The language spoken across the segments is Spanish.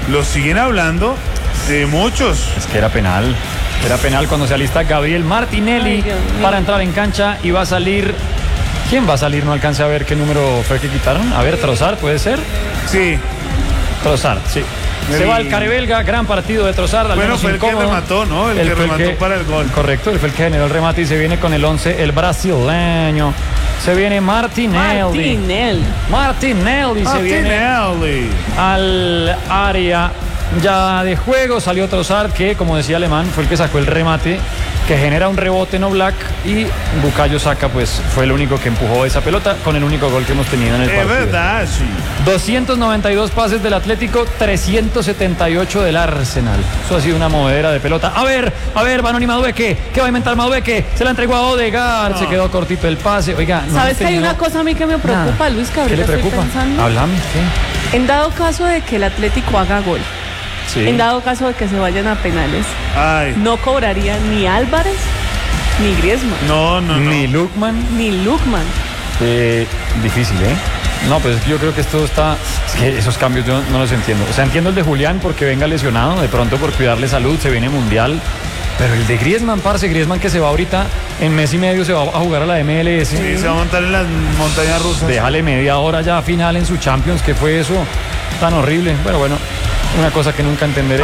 lo siguen hablando de muchos. Es que era penal. Era penal cuando se alista Gabriel Martinelli para entrar en cancha y va a salir. ¿Quién va a salir? No alcancé a ver qué número fue que quitaron. A ver, Trossard, ¿puede ser? Sí. Trossard, sí. Se va el carebelga, gran partido de Trossard. Bueno, fue el que remató, ¿no? El que remató para el gol. Correcto, él fue el que generó el remate y se viene con el 11, el brasileño. Se viene Martinelli. Se viene al área ya de juego. Salió Trossard, que como decía Alemán, fue el que sacó el remate, que genera un rebote en Oblak, y Bukayo Saka pues fue el único que empujó esa pelota con el único gol que hemos tenido en el partido. Es verdad, sí. 292 pases del Atlético, 378 del Arsenal. Eso ha sido una movedera de pelota. A ver, Vanoni Madueque. ¿Qué va a inventar Madueque? Se la entregó a Odegaard, se quedó cortito el pase. Oiga, no. ¿Sabes que hay una cosa a mí que me preocupa, Luis, que ahorita ¿qué le preocupa? Háblame, ¿qué? En dado caso de que el Atlético haga gol, sí, en dado caso de que se vayan a penales, no cobraría ni Álvarez ni Griezmann. No. Ni Lookman. Difícil, ¿eh? No, pues yo creo que esto está... Es que esos cambios yo no los entiendo. O sea, entiendo el de Julián porque venga lesionado, de pronto por cuidarle salud, se viene Mundial. Pero el de Griezmann, parce, Griezmann que se va ahorita, en mes y medio se va a jugar a la MLS. Sí, se va a montar en las montañas rusas. Déjale media hora ya final en su Champions. ¿Qué fue eso tan horrible? Bueno, una cosa que nunca entenderé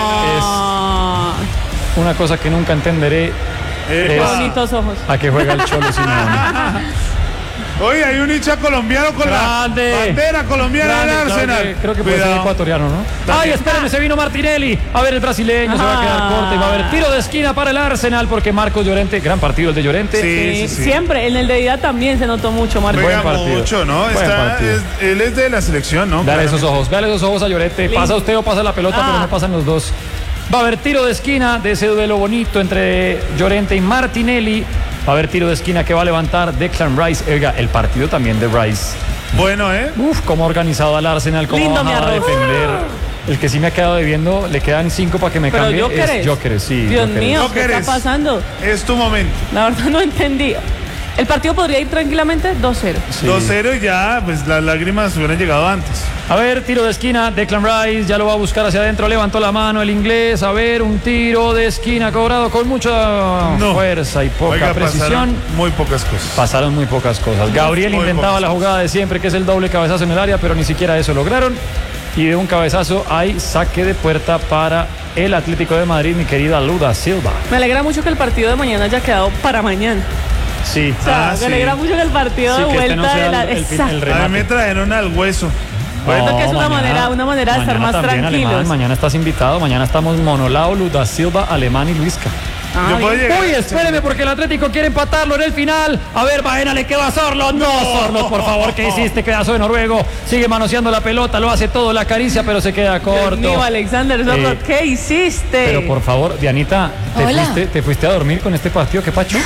Qué bonitos ojos. ¿A qué juega el Cholo Simeone? Oye, hay un hincha colombiano con la bandera colombiana del Arsenal. Creo que puede ser ecuatoriano, ¿no? Ay, espérame, se vino Martinelli. A ver, el brasileño se va a quedar corto y va a haber tiro de esquina para el Arsenal porque Marcos Llorente, gran partido el de Llorente. Sí. Siempre, en el de ida también se notó mucho, Marcos. Juega mucho, ¿no? Él es de la selección, ¿no? Véale esos ojos a Llorente. Pasa usted o pasa la pelota, pero no pasan los dos. Va a haber tiro de esquina de ese duelo bonito entre Llorente y Martinelli. Va a haber tiro de esquina que va a levantar Declan Rice. Oiga, el partido también de Rice. Bueno, ¿eh? Cómo organizado al Arsenal, cómo va a defender. El que sí me ha quedado debiendo, le quedan 5 para que me cambie. Es Gyökeres, sí. Dios mío, ¿qué está pasando? Es tu momento. La verdad no entendí. El partido podría ir tranquilamente 2-0. Sí. 2-0 y ya, pues las lágrimas hubieran llegado antes. A ver, tiro de esquina, Declan Rice ya lo va a buscar hacia adentro, levantó la mano el inglés. A ver, un tiro de esquina cobrado con mucha fuerza y poca precisión. Pasaron muy pocas cosas. Gabriel intentaba la jugada de siempre, que es el doble cabezazo en el área, pero ni siquiera eso lograron. Y de un cabezazo hay saque de puerta para el Atlético de Madrid, mi querida Luda Silva. Me alegra mucho que el partido de mañana haya quedado para mañana. Sí. O sea, me alegra mucho que el partido de vuelta no sea el remate. A mí me trajeron al hueso. Bueno, que es una manera de estar más tranquilos. Alemán, mañana estás invitado, mañana estamos Monolao, Luda Silva, Alemán y Luisca. Uy, espéreme porque el Atlético quiere empatarlo en el final. A ver, Baena, le queda a Sorloth. No, Sorloth, por favor, ¿qué hiciste? Pedazo de noruego. Sigue manoseando la pelota, lo hace todo, la acaricia, pero se queda corto. Dios mío, Alexander Sorloth, ¿qué hiciste? Pero por favor, Dianita, ¿te fuiste a dormir con este partido? ¿Qué pacho?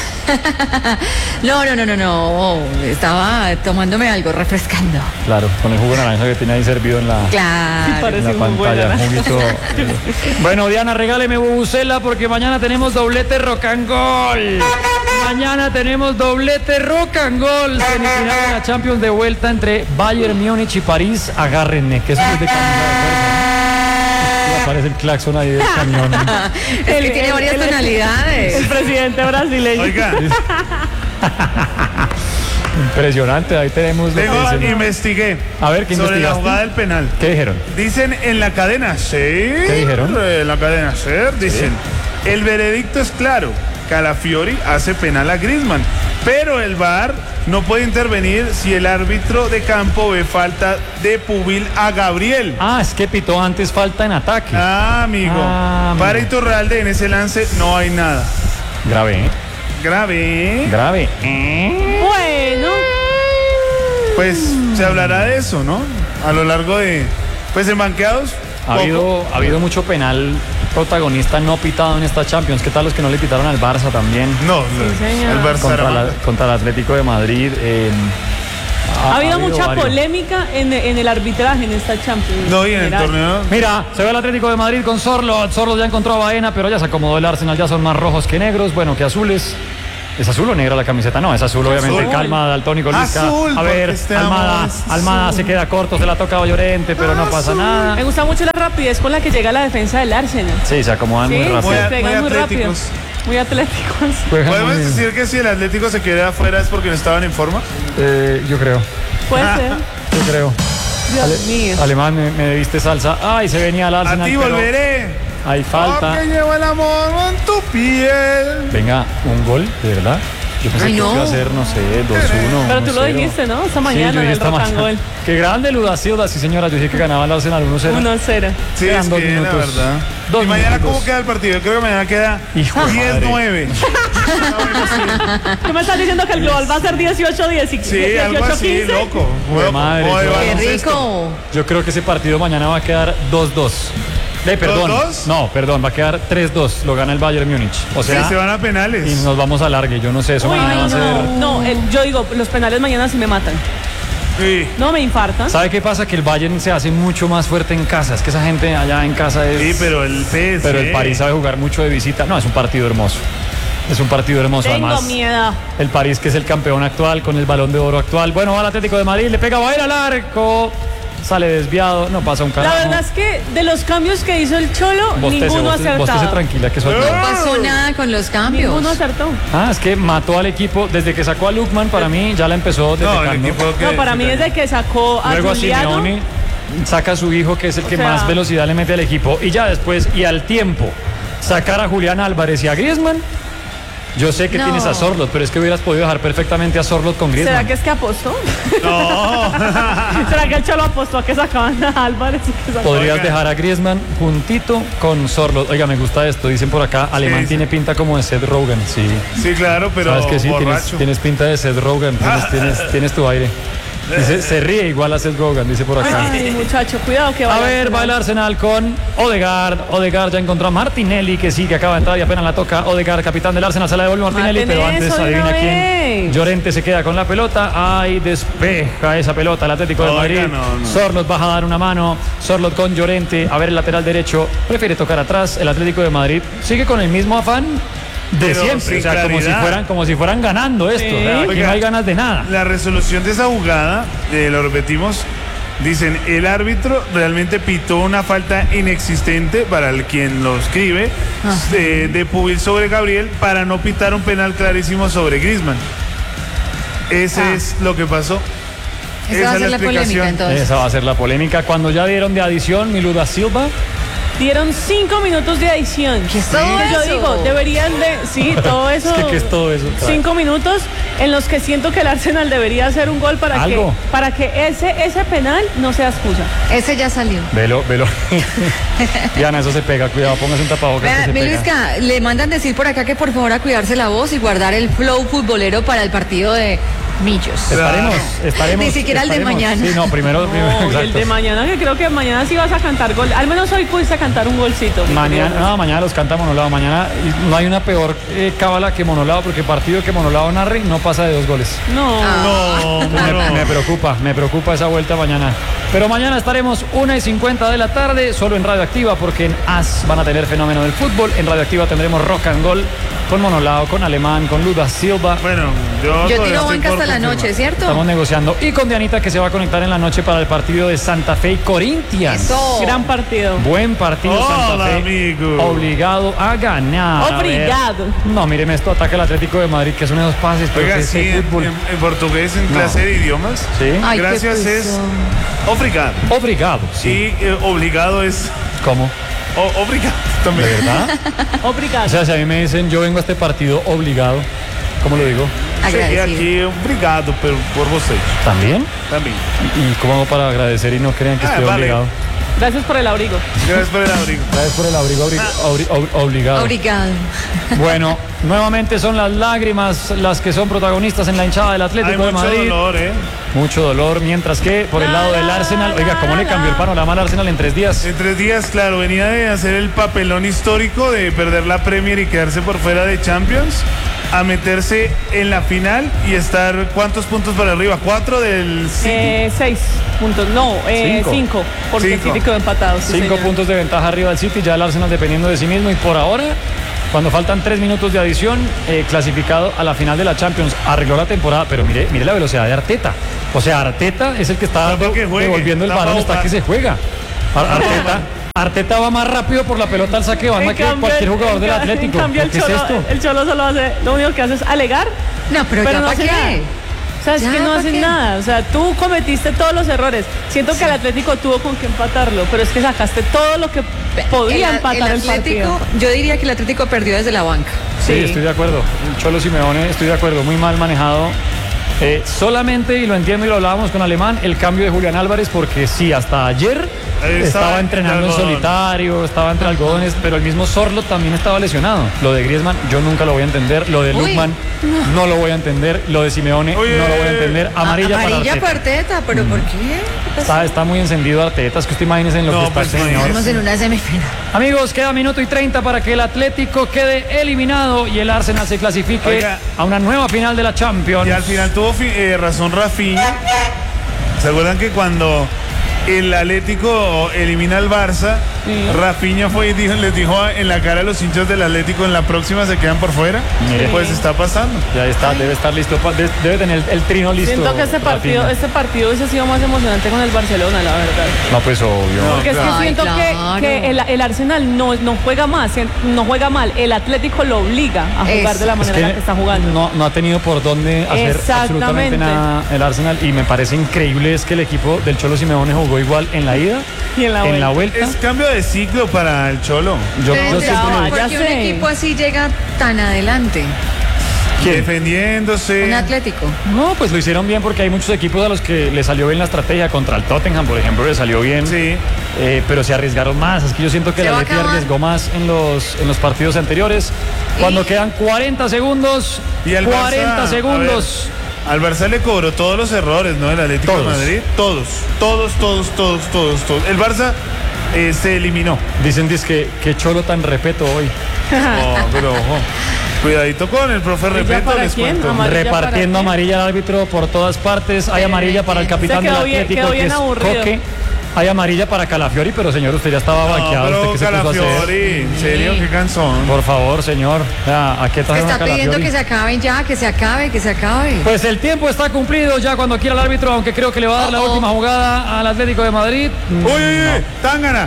No. Estaba tomándome algo, refrescando. Claro, con el jugo de naranja que tenía ahí servido en la, en la pantalla. Bueno, Diana, regáleme bubucela porque mañana tenemos doblete Rock and Goal. Mañana tenemos doblete Rock and Goal. Semifinal de la Champions de vuelta entre Bayern Múnich y París. Agárrenme, que eso es de camino de fuerza. Aparece el claxon ahí del camión. Es que tiene varias tonalidades. El presidente brasileño. Oiga. Impresionante, ahí tenemos. Investigué. A ver, ¿qué sobre investigaste? La jugada del penal. ¿Qué dijeron? Dicen en la cadena SER. ¿Qué dijeron? En la cadena SER dicen. El veredicto es claro. Calafiori hace penal a Griezmann, pero el VAR no puede intervenir si el árbitro de campo ve falta de Pubil a Gabriel. Es que pitó antes falta en ataque. Amigo. Para Iturralde, en ese lance no hay nada. Grave. Bueno. Pues se hablará de eso, ¿no? A lo largo de... Pues en banqueados. Ha habido mucho penal protagonista no pitado en esta Champions. ¿Qué tal los que no le pitaron al Barça también? No, el Barça contra el Atlético de Madrid. Ha habido mucha polémica en el arbitraje en esta Champions. No, y en el torneo. Mira, se ve el Atlético de Madrid con Sorloth. Sorloth ya encontró a Baena, pero ya se acomodó el Arsenal. Ya son más rojos que negros, bueno, que azules. ¿Es azul o negra la camiseta? No, es azul, obviamente. Calma, daltónico, Luisca. A ver, Almada se queda corto, se la toca a Llorente, pero no pasa nada. Me gusta mucho la rapidez con la que llega la defensa del Arsenal. Sí, se acomodan muy rápido. Se pegan muy rápido. Muy atléticos. ¿Podemos decir que si el Atlético se queda afuera es porque no estaban en forma? Yo creo. Puede ser. Yo creo. Dios mío. Alemán, me debiste salsa. Ay, se venía al Arsenal. A ti volveré. Hay falta. Porque llevo el amor en tu piel. Venga, un gol, ¿de verdad? Yo pensé que iba a ser, no sé, 2-1. Pero tú lo dijiste, ¿no? Esta mañana en el Rock and Roll. Qué grande Luda Silva, sí señora. Yo dije que ganaba el Arsenal 1-0. 1-0. Sí, es que la verdad. ¿Y mañana cómo queda el partido? Yo creo que mañana queda 10-9. ¿Qué me estás diciendo que el global va a ser 18-10? Sí, algo así, loco. Madre, qué rico. Yo creo que ese partido mañana va a quedar 2-2. Perdón. ¿2-2? No, perdón, va a quedar 3-2. Lo gana el Bayern Múnich. O sea, sí, se van a penales. Y nos vamos a largue. Yo no sé, eso mañana va a ser. No, yo digo, los penales mañana sí me matan. Sí. No me infartan. ¿Sabe qué pasa? Que el Bayern se hace mucho más fuerte en casa. Es que esa gente allá en casa es. Sí, pero el PSG. Pero el París sabe jugar mucho de visita. No, es un partido hermoso. Es un partido hermoso. Tengo además. Miedo. El París, que es el campeón actual con el Balón de Oro actual. Bueno, va al Atlético de Madrid, le pega a ir al arco. Sale desviado, no pasa un carajo. La verdad es que de los cambios que hizo el Cholo, ninguno acertó. Bostece tranquila, que no pasó nada con los cambios. Ninguno acertó. Es que mató al equipo. Desde que sacó a Lukman, para mí ya la empezó defecando. No, para mí desde que sacó a Luego Juliano. A Simeone saca a su hijo, que es el que más velocidad le mete al equipo. Y ya después, y al tiempo, sacar a Julián Álvarez y a Griezmann. Yo sé que tienes a Sorloth, pero es que hubieras podido dejar perfectamente a Sorloth con Griezmann. ¿Será que es que apostó? No. ¿Será que el Cholo apostó a que sacaban a Álvarez? Podrías dejar a Griezmann juntito con Sorloth. Oiga, me gusta esto. Dicen por acá, Alemán tiene pinta como de Seth Rogen. Sí. Sí, claro, pero sabes que sí, borracho. Tienes pinta de Seth Rogen. Tienes tu aire. Dice, se ríe igual a Seth Rogen, dice por acá. Ay, muchacho, cuidado que va. A ver, va el Arsenal con Odegaard. Odegaard ya encontró a Martinelli, que sí, que acaba de entrar y apenas la toca. Odegaard, capitán del Arsenal, se la devuelve Martinelli, pero antes adivina quién. Llorente se queda con la pelota. Ay, despeja esa pelota el Atlético de Madrid. Sorloth baja a dar una mano. Sorloth con Llorente. A ver, el lateral derecho prefiere tocar atrás. El Atlético de Madrid sigue con el mismo afán de siempre, o sea, como si fueran ganando esto. Sí. Aquí no hay ganas de nada. La resolución de esa jugada, lo repetimos, dicen, el árbitro realmente pitó una falta inexistente para quien lo escribe de Pubil sobre Gabriel para no pitar un penal clarísimo sobre Griezmann. Ese es lo que pasó. Esa es la polémica, entonces. Esa va a ser la polémica. Cuando ya dieron de adición Luda Silva. Dieron 5 minutos de adición. ¿Qué es todo eso? Yo digo, deberían de... Sí, todo eso. ¿Qué es todo eso? 5 minutos en los que siento que el Arsenal debería hacer un gol para que ese penal no sea excusa. Ese ya salió. Velo. Diana, eso se pega. Cuidado, póngase un tapabocas. Luisca, le mandan decir por acá que por favor a cuidarse la voz y guardar el flow futbolero para el partido de Millos. Estaremos. Ni siquiera el de mañana. Sí, no, primero el de mañana, que creo que mañana sí vas a cantar gol. Al menos hoy pudiste cantar un golcito. Mañana los canta Monolado. Mañana no hay una peor cábala que Monolado, porque partido que Monolado narre no pasa de 2 goles. No. Me preocupa esa vuelta mañana. Pero mañana estaremos 1:50 de la tarde, solo en Radioactiva, porque en AS van a tener fenómeno del fútbol. En Radioactiva tendremos Rock and Roll con Monolado, con Alemán, con Luda Silva. Bueno, yo tiro banca hasta la noche, ¿cierto? Estamos negociando. Y con Dianita, que se va a conectar en la noche para el partido de Santa Fe y Corinthians. Eso. Gran partido. Buen partido. Santa Fe. Amigo. Obligado a ganar. Obrigado. No, míreme esto, ataca el Atlético de Madrid, que es uno de los pases. Oiga, sí, en portugués, en clase de idiomas. Sí. Ay, gracias es obrigado. Obrigado, sí. Y obligado es... ¿Cómo? Obrigado también. ¿De verdad? Obrigado. O sea, si a mí me dicen, yo vengo a este partido obligado, ¿cómo lo digo? Agradecido. Aquí, obrigado por vosotros. ¿También? También. ¿Y cómo hago para agradecer y no crean que estoy obligado? Gracias por el abrigo. Gracias por el abrigo. Gracias por el abrigo obligado. Obrigado. Bueno, nuevamente son las lágrimas las que son protagonistas en la hinchada del Atlético de Madrid. Mucho dolor, Mucho dolor, mientras que por el lado del Arsenal, oiga, ¿cómo le cambió el panorama al Arsenal en 3 días? En 3 días, claro, venía de hacer el papelón histórico de perder la Premier y quedarse por fuera de Champions, a meterse en la final y estar, ¿cuántos puntos para arriba? 4 del City. 6 puntos, no, 5, porque el City quedó empatado. 5 puntos de ventaja arriba del City, ya el Arsenal dependiendo de sí mismo, y por ahora cuando faltan 3 minutos de adición, clasificado a la final de la Champions. Arregló la temporada, pero mire la velocidad de Arteta. O sea, Arteta es el que está devolviendo el balón hasta que se juega. Arteta va más rápido por la pelota al saque de banda que cualquier jugador del Atlético. En cambio, el Cholo solo hace, lo único que hace es alegar. No, pero no hace nada. O sea, es que no hacen nada. O sea, tú cometiste todos los errores. Siento que el Atlético tuvo con qué empatarlo, pero es que sacaste todo lo que podía empatar el partido. Yo diría que el Atlético perdió desde la banca. Sí, estoy de acuerdo. Cholo Simeone, estoy de acuerdo. Muy mal manejado. Solamente, y lo entiendo y lo hablábamos con Alemán, el cambio de Julián Álvarez, porque sí, hasta ayer estaba entrenando en solitario, estaba entre algodones, pero el mismo Sorloth también estaba lesionado. Lo de Griezmann yo nunca lo voy a entender, lo de Lookman no lo voy a entender, lo de Simeone no lo voy a entender. Amarilla para Arteta, pero ¿por qué? Está muy encendido Arteta, es que usted imagínese en lo que está señor. Estamos en una semifinal. Amigos, queda 1:30 para que el Atlético quede eliminado y el Arsenal se clasifique a una nueva final de la Champions. Y al final tuvo razón Rafinha. ¿Se acuerdan que cuando el Atlético elimina al Barça, Rafinha fue y les dijo en la cara a los hinchas del Atlético, en la próxima se quedan por fuera? Pues está pasando. Ya está, debe estar listo, debe tener el trino listo. Siento que este partido hubiese sido más emocionante con el Barcelona, la verdad. No, pues obvio. Porque es que siento que el Arsenal no juega no juega mal. El Atlético lo obliga a jugar de la manera en la que está jugando. No ha tenido por dónde hacer absolutamente nada el Arsenal, y me parece increíble es que el equipo del Cholo Simeone jugó igual en la ida y en la vuelta. Es cambio de ciclo para el Cholo. Yo porque un equipo así llega tan adelante. Defendiéndose. Un Atlético. No, pues lo hicieron bien, porque hay muchos equipos a los que le salió bien la estrategia. Contra el Tottenham, por ejemplo, le salió bien. Sí. Pero se arriesgaron más. Es que yo siento que el Atlético arriesgó más en los partidos anteriores. Cuando quedan 40 segundos. Y el 40 segundos. Al Barça le cobró todos los errores, ¿no? El Atlético de Madrid. Todos. El Barça se eliminó. Dicen que Cholo tan repeto hoy. Pero ojo. Cuidadito con el profe Repeto, les cuento. Repartiendo amarilla al árbitro por todas partes. Hay amarilla para el capitán del Atlético, que es Coque. Hay amarilla para Calafiori, pero señor, usted ya estaba banqueado. Pero Calafiori, ¿en serio? Qué cansón. Por favor, señor. ¿A qué trae está pidiendo que se acaben ya, que se acabe. Pues el tiempo está cumplido ya cuando quiera el árbitro, aunque creo que le va a dar la última jugada al Atlético de Madrid. Uy, Tangana.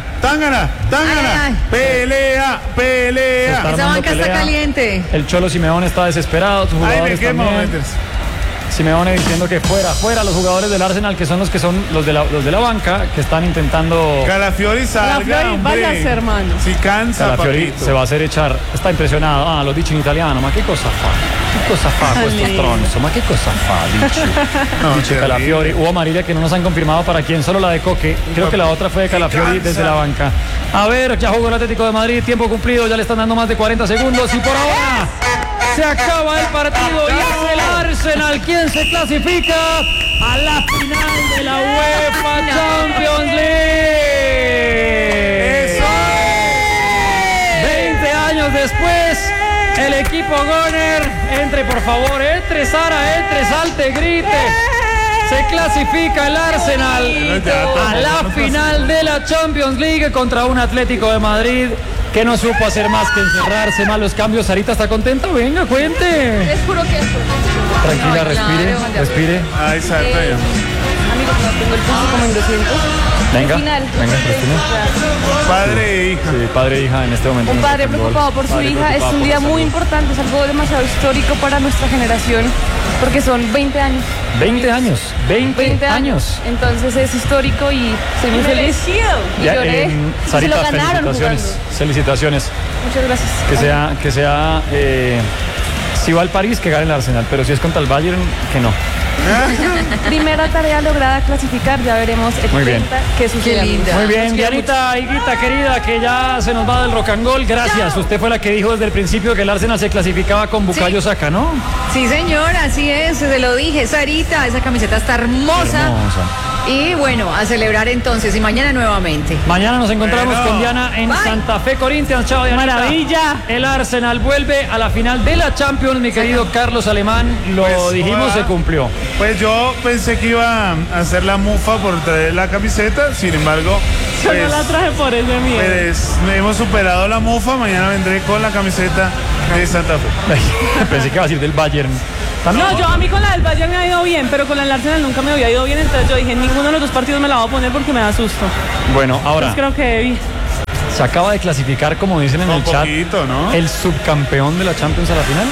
Pelea. Esa banca está caliente. El Cholo Simeone está desesperado. Sus jugadores también. Simeone diciendo que fuera los jugadores del Arsenal, que son los de la banca, que están intentando. Calafiori salga, váyase, hermano. Si cansa, Calafiori se va a hacer echar. Está impresionado. Lo dicho en italiano. Ma che cosa fa questo stronzo? Ma che cosa fa? Dice Calafiori. Hubo amarilla que no nos han confirmado para quién, solo la de Coque. Creo que la otra fue de Calafiori desde la banca. A ver, ya jugó el Atlético de Madrid, tiempo cumplido, ya le están dando más de 40 segundos y por ahora se acaba el partido y es el Arsenal quien se clasifica a la final de la UEFA Champions League. ¡Eso! 20 años después, el equipo Goner, entre por favor, entre Sara, entre salte, grite. Se clasifica el Arsenal a la final de la Champions League contra un Atlético de Madrid que no supo hacer más que encerrarse. Malos cambios. Sarita está contenta. Venga, cuente. Les juro que es tranquila, respire. Ay, Sarita. Amigos, no tengo el pulso como en 200. Venga, Cristina. Padre e hija. Sí, padre e hija en este momento. Un padre preocupado por su hija. Es un día muy importante, es algo demasiado histórico para nuestra generación, porque son 20 años. 20 años. 20 años. Entonces es histórico y soy muy feliz. Y lloré. Sarita, se lo ganaron felicitaciones. Muchas gracias. Que sea si va al París, que gane el Arsenal, pero si es contra el Bayern, que no. Primera tarea lograda, clasificar, ya veremos el 30 qué sucede. Muy bien, Dianita, higuita querida, que ya se nos va del rock and roll, gracias. ¡Chao! Usted fue la que dijo desde el principio que el Arsenal se clasificaba con Bukayo Saka, ¿no? Sí, señor, así es, se lo dije, Sarita, esa camiseta está hermosa. Y bueno, a celebrar entonces, y mañana nuevamente. Mañana nos encontramos con Diana en Santa Fe Corinthians. Chao, Diana. Maravilla. El Arsenal vuelve a la final de la Champions, mi querido Carlos Alemán. Lo dijimos, se cumplió. Pues yo pensé que iba a hacer la mufa por traer la camiseta, sin embargo, Yo no la traje por ese miedo. Pues hemos superado la mofa, mañana vendré con la camiseta de Santa Fe. Pensé que iba a decir del Bayern. No, yo a mí con la del Bayern me ha ido bien, pero con la del Arsenal nunca me había ido bien, entonces yo dije, en ninguno de los dos partidos me la voy a poner porque me da susto. Bueno, ahora Entonces creo que se acaba de clasificar, como dicen en el chat, ¿no? el subcampeón de la Champions a la final.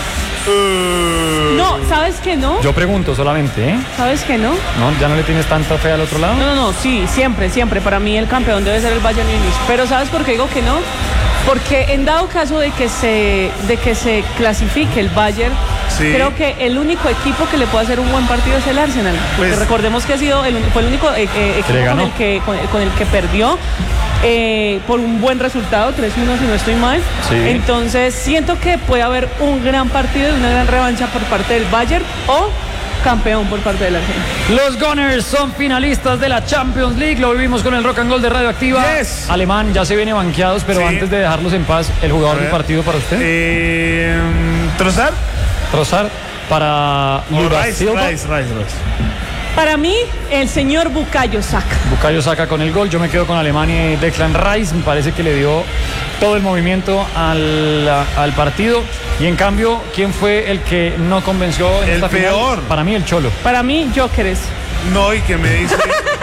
No, ¿sabes que no? Yo pregunto solamente, ¿eh? ¿Sabes que no? ¿No? ¿Ya no le tienes tanta fe al otro lado? No, sí, siempre. Para mí el campeón debe ser el Bayern Múnich. Pero ¿sabes por qué digo que no? Porque en dado caso de que se clasifique el Bayern, sí, creo que el único equipo que le puede hacer un buen partido es el Arsenal. Porque pues, recordemos que fue el único equipo con el que perdió por un buen resultado, 3-1 si no estoy mal. Sí. Entonces siento que puede haber un gran partido y una gran revancha por parte del Bayern o campeón por parte del Arsenal. Los Gunners son finalistas de la Champions League. Lo vivimos con el Rock and Roll de Radioactiva. Yes. Alemán ya se viene banqueados, pero sí, antes de dejarlos en paz, el jugador del partido para usted. Trossard para Lucas Silva. Rice. Para mí, el señor Bukayo Saka. Bukayo Saka con el gol. Yo me quedo con Alemania y Declan Rice. Me parece que le dio todo el movimiento al partido. Y en cambio, ¿quién fue el que no convenció en esta peor final? Para mí, el Cholo. Para mí, Gyökeres. No, y que me dice...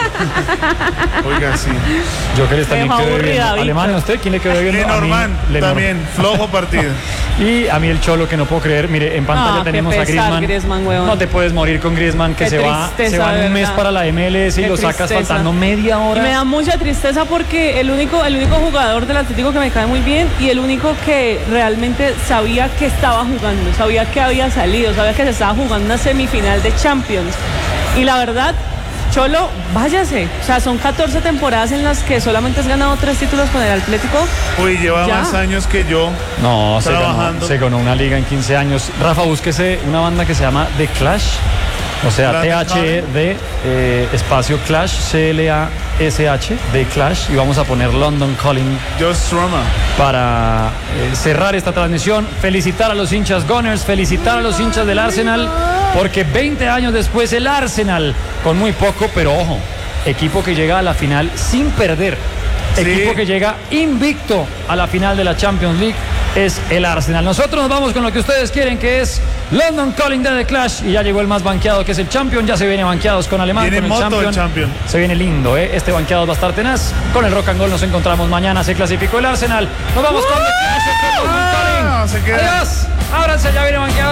Oiga, sí. Gyökeres también quedó bien. Alemania, ¿usted quién le quedó bien? Lenormand, también, flojo partido. Y a mí el Cholo, que no puedo creer. Mire, en pantalla tenemos a Griezmann. No te puedes morir con Griezmann, que se va en un mes para la MLS y lo sacas faltando media hora. Y me da mucha tristeza porque el único jugador del Atlético que me cae muy bien y el único que realmente sabía que estaba jugando, sabía que había salido, sabía que se estaba jugando una semifinal de Champions. Y la verdad, Cholo, váyase. O sea, son 14 temporadas en las que solamente has ganado 3 títulos con el Atlético. Uy, lleva más años que yo. No, se ganó una liga en 15 años. Rafa, búsquese una banda que se llama The Clash. O sea, THD espacio Clash, CLASH, The Clash. Y vamos a poner London Calling para cerrar esta transmisión. Felicitar a los hinchas Gunners, felicitar a los hinchas del Arsenal, porque 20 años después el Arsenal, con muy poco, pero ojo, equipo que llega a la final sin perder, sí, equipo que llega invicto a la final de la Champions League, es el Arsenal. Nosotros nos vamos con lo que ustedes quieren, que es London Calling de The Clash, y ya llegó el más banqueado, que es el Champion. Ya se viene banqueados con Alemán, con el Champion. Se viene lindo, este banqueado va a estar tenaz. Con el Rock and Roll nos encontramos mañana. Se clasificó el Arsenal. Nos vamos con The Clash. Adiós. Ábranse, ya viene banqueado.